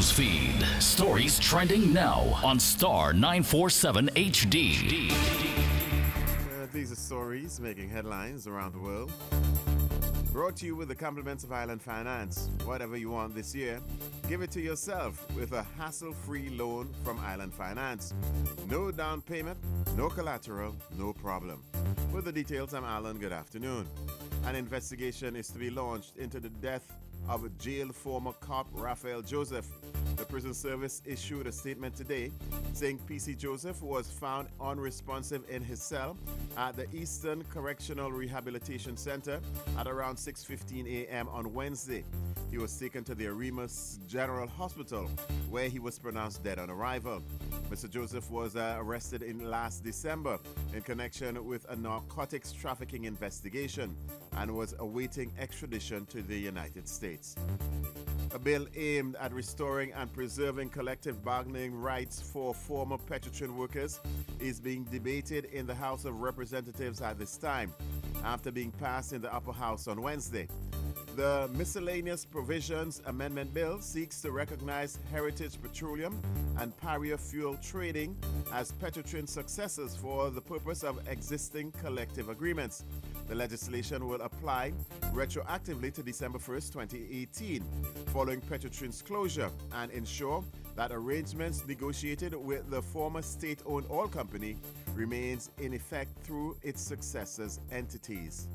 news feed. Stories trending now on Star 947 HD. These are stories making headlines around the world. Brought to you with the compliments of Island Finance. Whatever you want this year, give it to yourself with a hassle-free loan from Island Finance. No down payment, no collateral, no problem. With the details, I'm Alan. Good afternoon. An investigation is to be launched into the death of a jailed former cop Raphael Joseph. The prison service issued a statement today saying PC Joseph was found unresponsive in his cell at the Eastern Correctional Rehabilitation Center at around 6:15 a.m. on Wednesday. He was taken to the Aremus General Hospital, where he was pronounced dead on arrival. Mr. Joseph was arrested in last December in connection with a narcotics trafficking investigation and was awaiting extradition to the United States. A bill aimed at restoring and preserving collective bargaining rights for former Petrotrin workers is being debated in the House of Representatives at this time, after being passed in the Upper House on Wednesday. The Miscellaneous Provisions Amendment Bill seeks to recognize Heritage Petroleum and Paria Fuel Trading as Petrotrin successors for the purpose of existing collective agreements. The legislation will apply retroactively to December 1st, 2018, following Petrotrin's closure, and ensure that arrangements negotiated with the former state-owned oil company remains in effect through its successors' entities.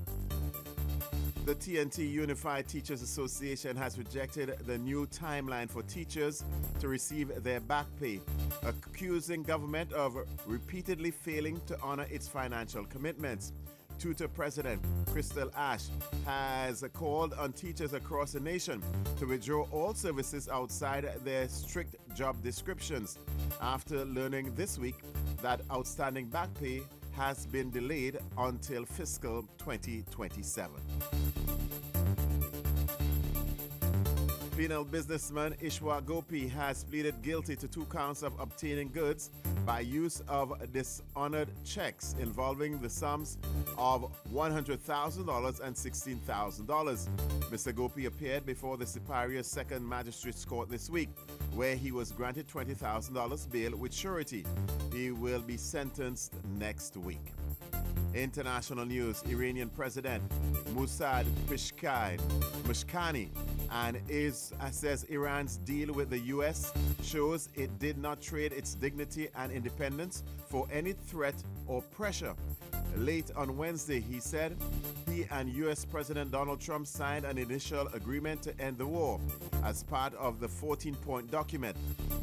The TNT Unified Teachers Association has rejected the new timeline for teachers to receive their back pay, accusing government of repeatedly failing to honor its financial commitments. Tutor President Crystal Ash has called on teachers across the nation to withdraw all services outside their strict job descriptions after learning this week that outstanding back pay has been delayed until fiscal 2027. Penal businessman Ishwa Gopi has pleaded guilty to 2 counts of obtaining goods by use of dishonored checks involving the sums of $100,000 and $16,000. Mr. Gopi appeared before the Superior Second Magistrates Court this week, where he was granted $20,000 bail with surety. He will be sentenced next week. International news: Iranian President Mossad Mishkani says Iran's deal with the U.S. shows it did not trade its dignity and independence for any threat or pressure. Late on Wednesday, he said he and U.S. President Donald Trump signed an initial agreement to end the war as part of the 14-point document.